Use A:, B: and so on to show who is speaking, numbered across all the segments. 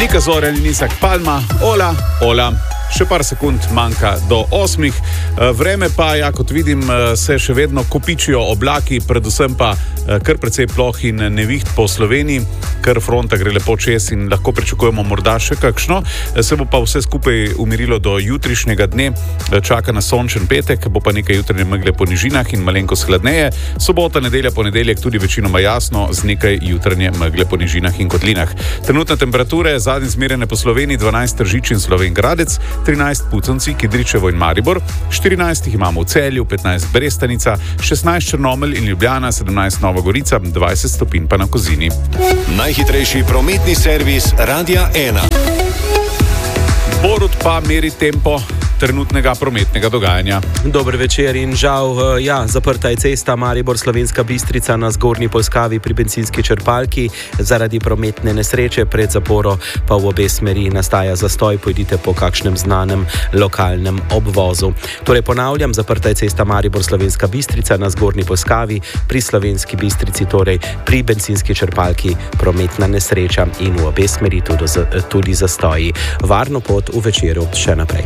A: Nika Zorjan, Isak Palma, Ola. Še par sekund manjka do 8. Vreme pa, ja, kot vidim, se še vedno kopičijo oblaki, predvsem pa kar precej ploh in neviht po Sloveniji, ker fronta gre lepo čez in lahko pričakujemo morda še kakšno. Se bo pa vse skupaj umirilo do jutrišnjega dne, čaka na sončen petek, bo pa nekaj jutranje megle po nižinah in malenkost hladneje. Sobota, nedelja, ponedeljek tudi večinoma jasno z nekaj jutranje megle po nižinah in kotlinah. Trenutne temperature, zadnje zmerjene po Sloveniji, 12 Tržič in Slovenj Gradec, 13 Puconci, Kidričevo in Maribor, 14 imamo v Celju, 15 Brestanica, 16 Črnomelj in Ljubljana, 17 Nova Gorica, 20 stopinj pa na Kozini.
B: Najhitrejši prometni servis Radia 1.
A: Borut pa meri tempo trenutnega prometnega dogajanja.
C: Dober večer in žal, zaprta je cesta Maribor-Slovenska Bistrica na Zgornji Polskavi pri bencinski črpalki. Zaradi prometne nesreče pred zaporo pa v obe smeri nastaja zastoj, pojdite po kakšnem znanem lokalnem obvozu. Torej ponavljam, zaprta je cesta Maribor-Slovenska Bistrica na Zgornji Polskavi pri Slovenski Bistrici, torej pri bencinski črpalki prometna nesreča in v obe smeri tudi zastoji. Varno pot v večeru še naprej.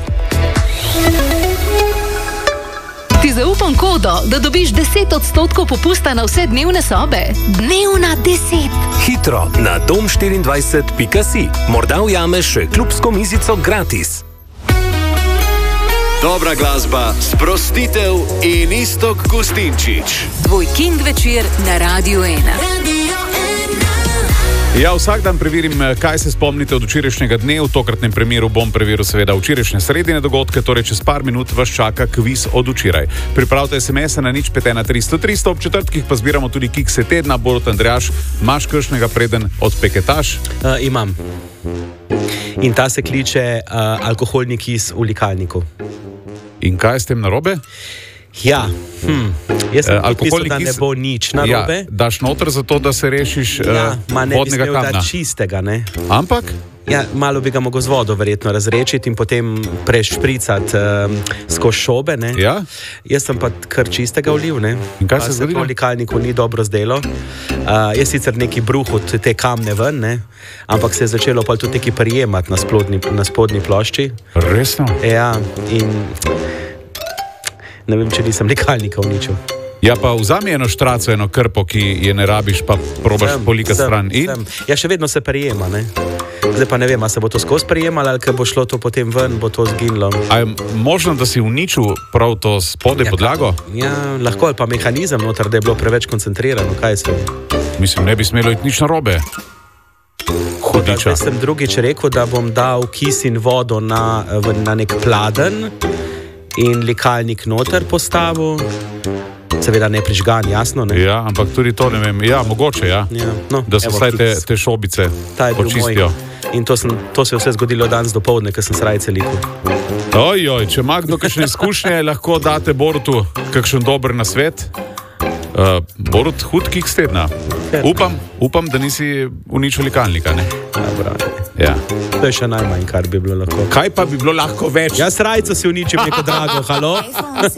D: Ti zaupam kodo, da dobiš 10% popusta na vse dnevne sobe. Dnevna 10.
B: Hitro na dom24.si. Morda ujameš še klubsko mizico gratis. Dobra glasba, sprostitev in Iztok Gustinčič.
D: Tvoj King večer na Radiu 1.
A: Ja, vsak dan preverim, kaj se spomnite od včerajšnjega dne. V tokratnem primeru bom preveril seveda včerajšnje sredine dogodke, torej čez par minut vas čaka kviz od včeraj. Pripravite SMS-e na 051300 300, ob četrtkih pa zbiramo tudi kikse tedna. Borut, Andrejaš, imaš kakšnega preden odpeketaš?
C: Imam. In ta se kliče alkoholni kis v likalniku.
A: In kaj je s tem narobe?
C: Ja, jaz sem podpisal, da ne bo nič narobe.
A: Ja, daš noter zato, da se rešiš vodnega kamna.
C: Da čistega, ne?
A: Ampak?
C: Ja, malo bi ga mogel z vodo verjetno razrečiti in potem prešpricati skozi šobe, ne?
A: Ja?
C: Jaz sem pa kar čistega vliv, ne?
A: In kaj se zgodilo?
C: V likalniku ni dobro zdelo. Jaz sicer neki bruh od te kamne ven, ne? Ampak se je začelo pa tudi neki prijemati na spodnji plošči.
A: Resno?
C: Ja, in ne vem, če nisem likalnika uničil.
A: Ja, pa vzami eno štraco, eno krpo, ki je ne rabiš, pa probaš polika stran.
C: Ja, še vedno se prijema, ne? Zdaj pa ne vem, a se bo to skozi prijemalo, ali ker bo šlo to potem ven, bo to zginilo.
A: A je možno, da si uničil prav to spodaj podlago?
C: Ja, lahko, ali pa mehanizem noter, da je bilo preveč koncentrirano, kaj se?
A: Mislim, ne bi smelo iti nič narobe. Hodiča.
C: Zdaj sem drugič rekel, da bom dal kis in vodo na nek pladen in likalnik noter postavil. Seveda ne prižgan, jasno, ne?
A: Ja, ampak tudi to ne vem. Ja, mogoče, ja.
C: No,
A: da se vsaj te šobice počistijo.
C: In to se je vse zgodilo danes dopoldne, ker sem srajce likal.
A: Ojoj, če ima kdo kakšne izkušnje, lahko date Borutu kakšen dober nasvet. Borut, hud kiks tedna. Upam, da nisi uničil likalnika, ne?
C: Dobro.
A: Ja.
C: To je še najmanj, kar bi bilo lahko.
A: Kaj pa bi bilo lahko več?
C: Ja, srajco si uničil neko drago, halo?